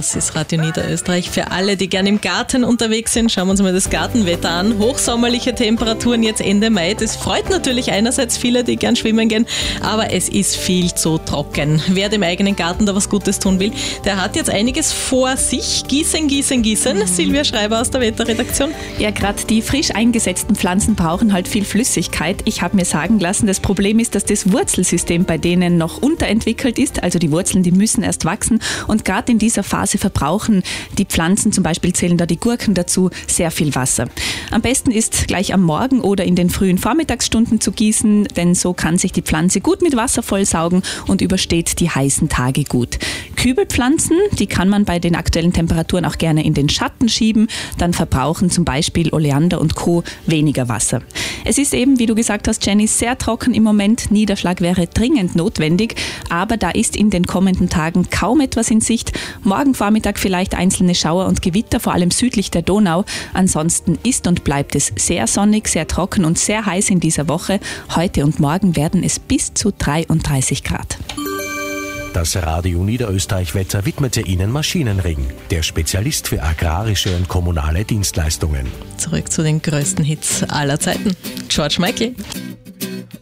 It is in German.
Das ist Radio Niederösterreich. Für alle, die gerne im Garten unterwegs sind, schauen wir uns mal das Gartenwetter an. Hochsommerliche Temperaturen jetzt Ende Mai. Das freut natürlich einerseits viele, die gern schwimmen gehen, aber es ist viel zu trocken. Wer dem eigenen Garten da was Gutes tun will, der hat jetzt einiges vor sich. Gießen. Silvia Schreiber aus der Wetterredaktion. Ja, gerade die frisch eingesetzten Pflanzen brauchen halt viel Flüssigkeit. Ich habe mir sagen lassen, das Problem ist, dass das Wurzelsystem bei denen noch unterentwickelt ist. Also die Wurzeln, die müssen erst wachsen. Und gerade in dieser Phase verbrauchen die Pflanzen, zum Beispiel zählen da die Gurken dazu, sehr viel Wasser. Am besten ist gleich am Morgen oder in den frühen Vormittagsstunden zu gießen, denn so kann sich die Pflanze gut mit Wasser vollsaugen und übersteht die heißen Tage gut. Kübelpflanzen, die kann man bei den aktuellen Temperaturen auch gerne in den Schatten schieben, dann verbrauchen zum Beispiel Oleander und Co. weniger Wasser. Es ist eben, wie du gesagt hast, Jenny, sehr trocken im Moment. Niederschlag wäre dringend notwendig, aber da ist in den kommenden Tagen kaum etwas in Sicht. Morgen Vormittag vielleicht einzelne Schauer und Gewitter, vor allem südlich der Donau. Ansonsten ist und bleibt es sehr sonnig, sehr trocken und sehr heiß in dieser Woche. Heute und morgen werden es bis zu 33 Grad. Das Radio Niederösterreich-Wetter widmete Ihnen Maschinenring, der Spezialist für agrarische und kommunale Dienstleistungen. Zurück zu den größten Hits aller Zeiten. George Michael.